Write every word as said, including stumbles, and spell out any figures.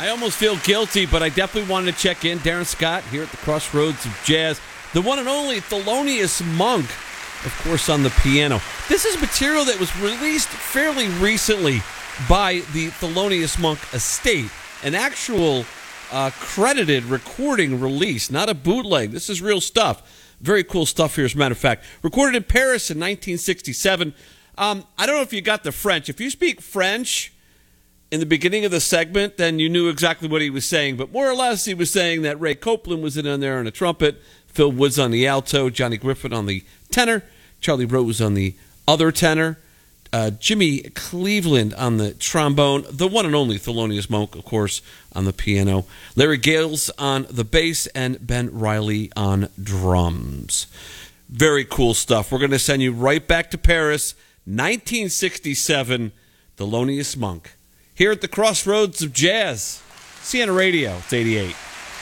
I almost feel guilty, but I definitely wanted to check in. Darren Scott here at the Crossroads of Jazz. The one and only Thelonious Monk, of course, on the piano. This is material that was released fairly recently by the Thelonious Monk estate. An actual uh, credited recording release, not a bootleg. This is real stuff. Very cool stuff here, as a matter of fact. Recorded in Paris in nineteen sixty-seven. Um, I don't know if you got the French. If you speak French in the beginning of the segment, then you knew exactly what he was saying. But more or less, he was saying that Ray Copeland was in there on the trumpet, Phil Woods on the alto, Johnny Griffin on the tenor, Charlie Rose on the other tenor, uh, Jimmy Cleveland on the trombone, the one and only Thelonious Monk, of course, on the piano, Larry Gales on the bass, and Ben Riley on drums. Very cool stuff. We're going to send you right back to Paris, nineteen sixty-seven, Thelonious Monk. Here at the Crossroads of Jazz, Siena Radio, it's eighty-eight.